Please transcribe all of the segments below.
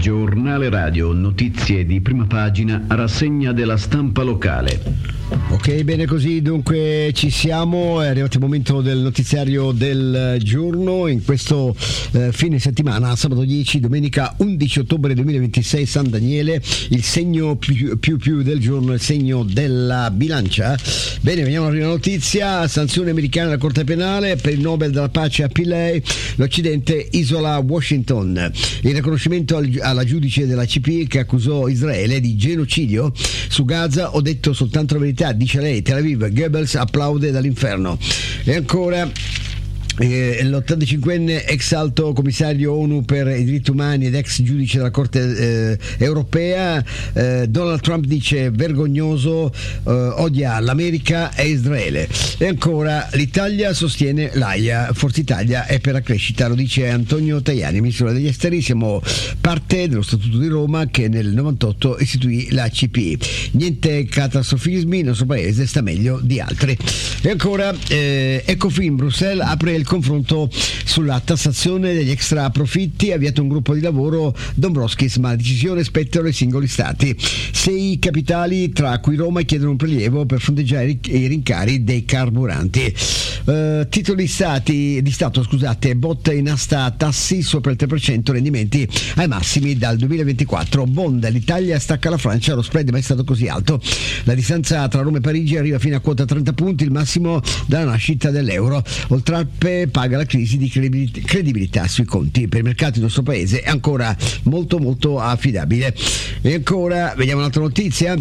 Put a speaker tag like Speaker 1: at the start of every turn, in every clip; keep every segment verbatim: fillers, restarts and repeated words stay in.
Speaker 1: Giornale radio, notizie di prima pagina, rassegna della stampa locale.
Speaker 2: Ok, bene così, dunque ci siamo, è arrivato il momento del notiziario del giorno in questo eh, fine settimana, sabato dieci, domenica undici ottobre duemilaventisei, San Daniele, il segno più più, più del giorno, il segno della bilancia. Bene, veniamo alla prima notizia: sanzione americana alla Corte Penale per il Nobel della Pace a Pillay, l'Occidente isola Washington. Il riconoscimento al, alla giudice della C P I che accusò Israele di genocidio su Gaza: ho detto soltanto la verità, dice lei. Tel Aviv, Goebbels applaude dall'inferno. E ancora Eh, l'ottantacinquenne ex alto commissario ONU per i diritti umani ed ex giudice della Corte eh, europea, eh, Donald Trump dice vergognoso, eh, odia l'America e Israele. E ancora l'Italia sostiene l'AIA, Forza Italia è per la crescita, lo dice Antonio Tajani, ministro degli esteri. Siamo parte dello Statuto di Roma che nel novantotto istituì la C P I. Niente catastrofismi, il nostro paese sta meglio di altri. E ancora eh, Ecofin, Bruxelles apre il confronto sulla tassazione degli extra profitti, ha avviato un gruppo di lavoro Dombrovskis, ma la decisione spettano ai singoli stati. Sei capitali, tra cui Roma, chiedono un prelievo per fronteggiare i rincari dei carburanti. Uh, titoli stati, di Stato, scusate, botta in asta tassi sopra il tre per cento, rendimenti ai massimi dal duemilaventiquattro. Bond, l'Italia stacca la Francia, lo spread mai stato così alto. La distanza tra Roma e Parigi arriva fino a quota trenta punti, il massimo dalla nascita dell'euro. Oltralpe paga la crisi di credibilità sui conti. Per il mercato del nostro paese è ancora molto molto affidabile. E ancora vediamo un'altra notizia: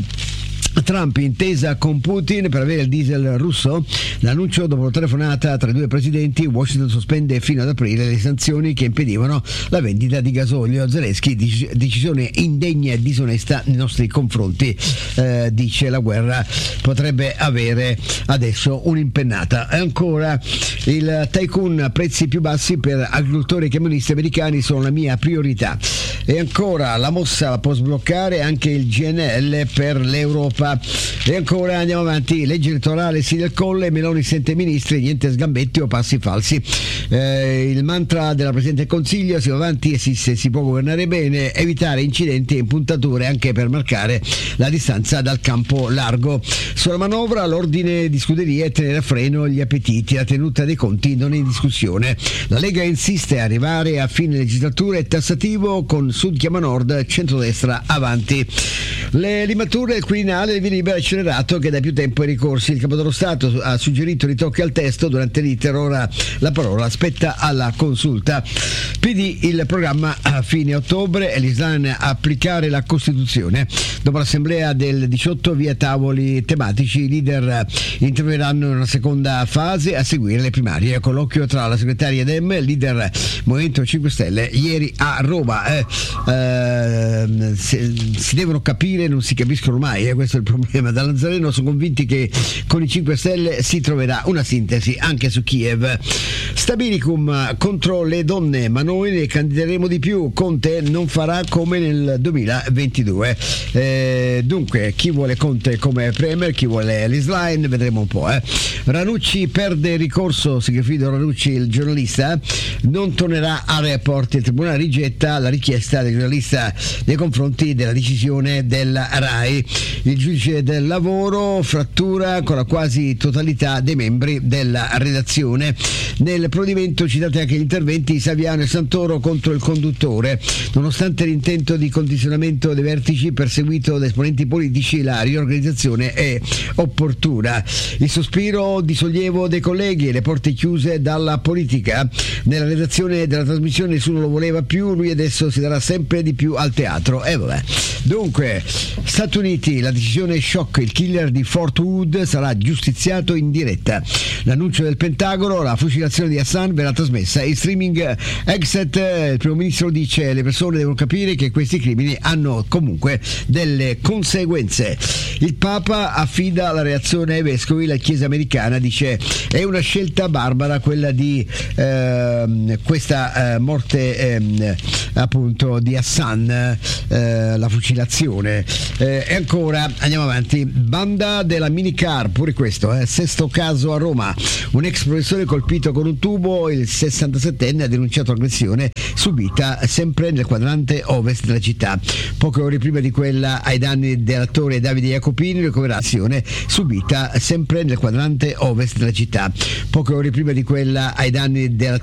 Speaker 2: Trump intesa con Putin per avere il diesel russo. L'annuncio dopo la telefonata tra i due presidenti. Washington sospende fino ad aprile le sanzioni che impedivano la vendita di gasolio. Zelensky, decisione indegna e disonesta nei nostri confronti, eh, dice la guerra potrebbe avere adesso un'impennata. E ancora il tycoon, prezzi più bassi per agricoltori e camionisti americani sono la mia priorità. E ancora la mossa può sbloccare anche il G N L per l'Europa. E ancora andiamo avanti, legge elettorale sì del Colle, Meloni sente ministri, niente sgambetti o passi falsi. Eh, il mantra della Presidente del Consiglio: si va avanti e si, se si può governare bene, evitare incidenti e impuntature anche per marcare la distanza dal campo largo. Sulla manovra l'ordine di scuderia è tenere a freno gli appetiti, la tenuta dei conti non è in discussione. La Lega insiste a arrivare a fine legislatura e tassativo con Sud chiama Nord, centrodestra avanti. Le limature del Quirinale, il via libera accelerato che da più tempo ai ricorsi. Il Capo dello Stato ha suggerito ritocchi al testo durante l'iter, ora la parola spetta alla consulta. P D, il programma a fine ottobre e l'Islam applicare la Costituzione. Dopo l'assemblea del diciotto, via tavoli tematici, i leader interverranno in una seconda fase, a seguire le primarie. Colloquio tra la segretaria Dem e il leader Movimento cinque Stelle ieri a Roma. Eh, eh, si, si devono capire, non si capiscono mai, eh, questo è il problema. Da Nazareno sono convinti che con i cinque Stelle si troverà una sintesi anche su Kiev. Stabilicum contro le donne, ma noi ne candideremo di più. Conte non farà come nel duemilaventidue. Eh, dunque, chi vuole Conte come premier, chi vuole l'Isline, vedremo un po'. Eh. Ranucci perde il ricorso, Sigfrido Ranucci, il giornalista, non tornerà a Report. Il tribunale rigetta la richiesta del giornalista nei confronti della decisione della RAI. Il giudice del lavoro frattura con la quasi totalità dei membri della redazione. Nel provvedimento citate anche gli interventi di Saviano e Santoro contro il conduttore. Nonostante l'intento di condizionamento dei vertici perseguito da esponenti politici, la riorganizzazione è opportuna. Il sospiro di sollievo dei colleghi e le porte chiuse dalla politica. Nella redazione della trasmissione nessuno lo voleva più, lui adesso si darà sempre di più al teatro. E eh, vabbè. Dunque, Stati Uniti, la decisione shock, il killer di Fort Hood sarà giustiziato in diretta. L'annuncio del Pentagono, la fucilazione di Hassan verrà trasmessa in streaming. Exit, il primo ministro dice: le persone devono capire che questi crimini hanno comunque delle conseguenze. Il Papa affida la reazione ai vescovi, la Chiesa americana dice: è una scelta barbara quella di eh, questa eh, morte eh, appunto appunto di Hassan, eh, la fucilazione. Eh, e ancora andiamo avanti, banda della minicar, pure questo, eh, sesto caso a Roma, un ex professore colpito con un tubo, il sessantasettenne ha denunciato aggressione subita sempre nel quadrante ovest della città. Poche ore prima di quella ai danni dell'attore Davide Jacopini, ricoverazione subita sempre nel quadrante ovest della città. Poche ore prima di quella ai danni dell'attore